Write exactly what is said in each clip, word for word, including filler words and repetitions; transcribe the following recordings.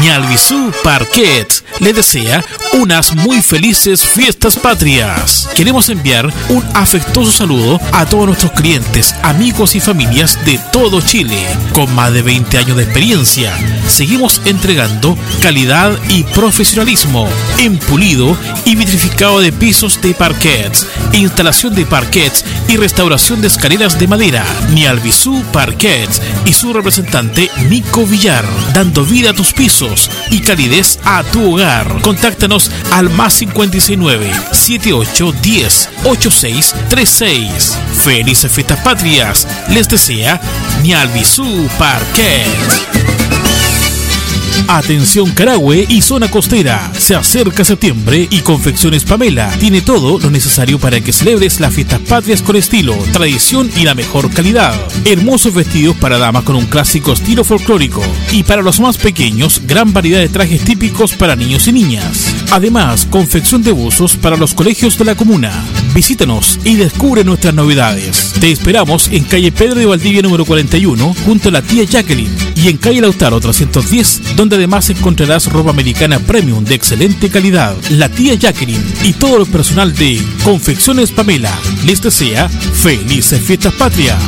Ñalvisú Parquet le desea unas muy felices fiestas patrias. Queremos enviar un afectuoso saludo a todos nuestros clientes, amigos y familias de todo Chile. Con más de veinte años de experiencia, seguimos entregando calidad y profesionalismo en pulido y vitrificado de pisos de parquets, instalación de parquets y restauración de escaleras de madera. Ñalvisú Parquets y su representante Nico Villar, dando vida a tus pisos y calidez a tu hogar. Contáctanos al más cincuenta y seis nueve, setenta y ocho, diez, ochenta y seis treinta y seis. Felices fiestas patrias les desea Ñalvisú Parquet. Atención Carahue y zona costera, se acerca septiembre y Confecciones Pamela tiene todo lo necesario para que celebres las fiestas patrias con estilo, tradición y la mejor calidad. Hermosos vestidos para damas con un clásico estilo folclórico, y para los más pequeños gran variedad de trajes típicos para niños y niñas. Además, confección de buzos para los colegios de la comuna. Visítanos y descubre nuestras novedades. Te esperamos en calle Pedro de Valdivia número cuarenta y uno, junto a la tía Jacqueline, y en calle Lautaro trescientos diez, donde además encontrarás ropa americana premium de excelente calidad. La tía Jacqueline y todo el personal de Confecciones Pamela les desea felices fiestas patrias.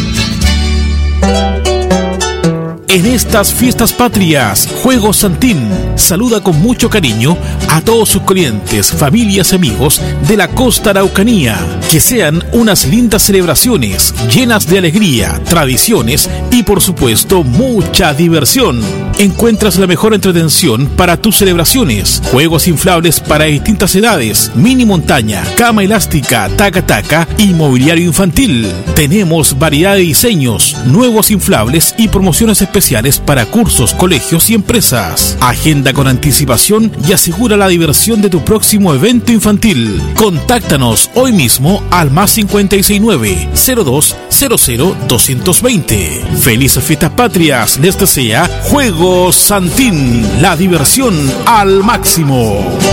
En estas fiestas patrias, Juegos Santín saluda con mucho cariño a todos sus clientes, familias y amigos de la costa araucanía. Que sean unas lindas celebraciones llenas de alegría, tradiciones y por supuesto mucha diversión. Encuentras la mejor entretención para tus celebraciones, juegos inflables para distintas edades, mini montaña, cama elástica, taca-taca y mobiliario infantil. Tenemos variedad de diseños, nuevos inflables y promociones especiales para cursos, colegios y empresas. Agenda con anticipación y asegura la diversión de tu próximo evento infantil. Contáctanos hoy mismo al más cincuenta y seis nueve, cero dos cero cero, dos dos cero. Felices fiestas patrias les desea Juegos Santín, la diversión al máximo.